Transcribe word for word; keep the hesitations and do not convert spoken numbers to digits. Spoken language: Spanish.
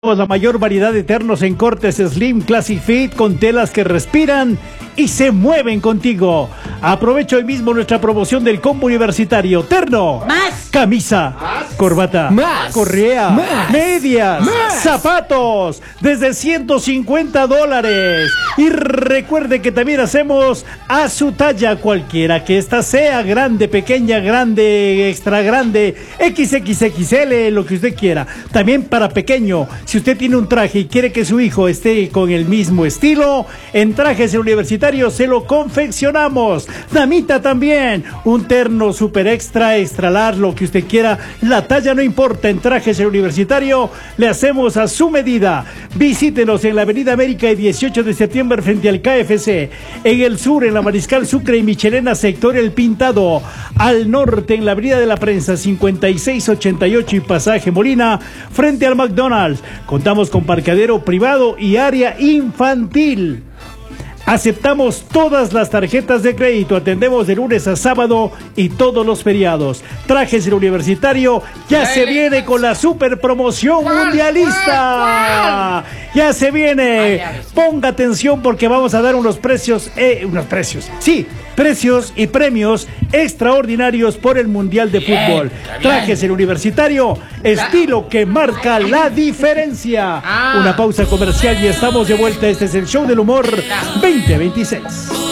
La mayor variedad de ternos en cortes Slim Classic Fit con telas que respiran y se mueven contigo. Aprovecha hoy mismo nuestra promoción del combo universitario. Terno, más camisa, más, corbata, más, correa, más, medias, más, zapatos, desde ciento cincuenta dólares. Y recuerde que también hacemos a su talla, cualquiera que esta sea, grande, pequeña, grande, extra grande, equis equis equis ele, lo que usted quiera. También para pequeño. Si usted tiene un traje y quiere que su hijo esté con el mismo estilo, en Trajes Universitarios se lo confeccionamos. Damita también, un terno super extra, extra large, lo que usted quiera. La talla no importa, en Trajes Universitario le hacemos a su medida. Visítenos en la Avenida América y dieciocho de septiembre frente al K F C. En el sur, en la Mariscal Sucre y Michelena, sector El Pintado. Al norte, en la Avenida de la Prensa, cincuenta y seis ochenta y ocho y Pasaje Molina, frente al McDonald's. Contamos con parqueadero privado y área infantil. Aceptamos todas las tarjetas de crédito, atendemos de lunes a sábado y todos los feriados. Trajes el Universitario ya se viene con la super promoción mundialista. Ya se viene. Ponga atención porque vamos a dar unos precios, eh, unos precios, sí, precios y premios extraordinarios por el Mundial de Fútbol. Trajes el Universitario, estilo que marca la diferencia. Una pausa comercial y estamos de vuelta. Este es el Show del Humor veinte veintiséis.